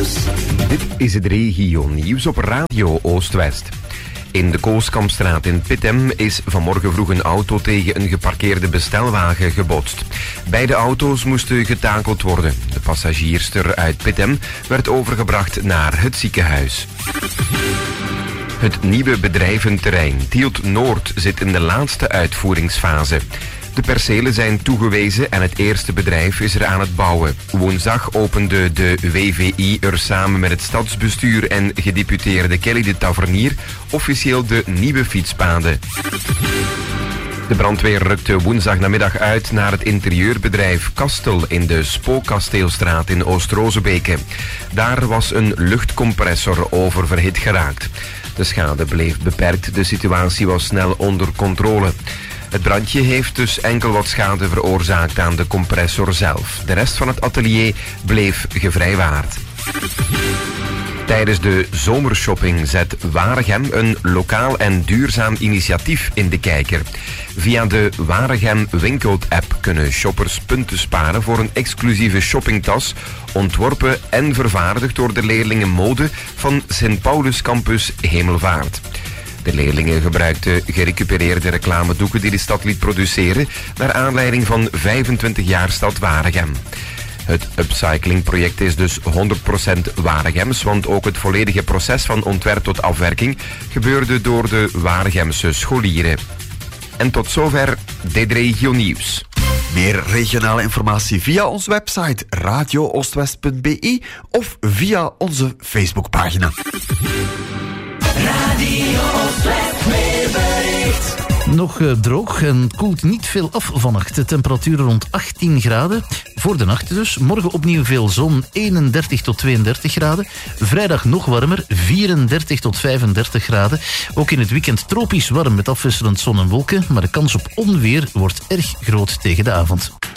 nieuws. Dit is het regio-nieuws op Radio Oost-West. In de Kooskampstraat in Pittem is vanmorgen vroeg een auto tegen een geparkeerde bestelwagen gebotst. Beide auto's moesten getakeld worden. De passagierster uit Pittem werd overgebracht naar het ziekenhuis. Het nieuwe bedrijventerrein Tielt Noord zit in de laatste uitvoeringsfase. De percelen zijn toegewezen en het eerste bedrijf is er aan het bouwen. Woensdag opende de WVI er samen met het stadsbestuur en gedeputeerde Kelly de Tavernier officieel de nieuwe fietspaden. De brandweer rukte woensdagnamiddag uit naar het interieurbedrijf Kastel in de Spookkasteelstraat in Oost-Rozebeke. Daar was een luchtcompressor oververhit geraakt. De schade bleef beperkt, de situatie was snel onder controle. Het brandje heeft dus enkel wat schade veroorzaakt aan de compressor zelf. De rest van het atelier bleef gevrijwaard. Tijdens de zomershopping zet Waregem een lokaal en duurzaam initiatief in de kijker. Via de Waregem Winkelt-app kunnen shoppers punten sparen voor een exclusieve shoppingtas, ontworpen en vervaardigd door de leerlingen mode van Sint Paulus Campus Hemelvaart. De leerlingen gebruikten gerecupereerde reclamedoeken die de stad liet produceren naar aanleiding van 25 jaar stad Waregem. Het upcyclingproject is dus 100% Waregems, want ook het volledige proces van ontwerp tot afwerking gebeurde door de Waregemse scholieren. En tot zover dit regio-nieuws. Meer regionale informatie via onze website radiooostwest.be of via onze Facebookpagina. Radio Oost-West weerbericht. Nog droog en het koelt niet veel af vannacht. De temperatuur rond 18 graden. Voor de nacht dus. Morgen opnieuw veel zon, 31 tot 32 graden. Vrijdag nog warmer, 34 tot 35 graden. Ook in het weekend tropisch warm met afwisselend zon en wolken. Maar de kans op onweer wordt erg groot tegen de avond.